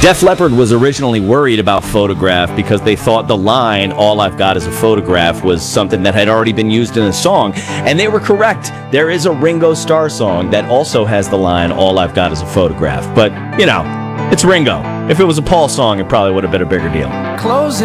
Def Leppard was originally worried about Photograph because they thought the line, "All I've Got Is a Photograph," was something that had already been used in a song. And they were correct. There is a Ringo Starr song that also has the line, "All I've Got Is a Photograph." But, it's Ringo. If it was a Paul song, it probably would have been a bigger deal. Close